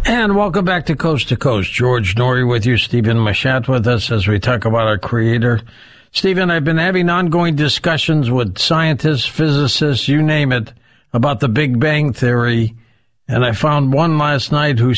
And welcome back to Coast. George Norrie with you, Stephen Machat with us as we talk about our creator. Stephen, I've been having ongoing discussions with scientists, physicists, you name it, about the Big Bang Theory. And I found one last night who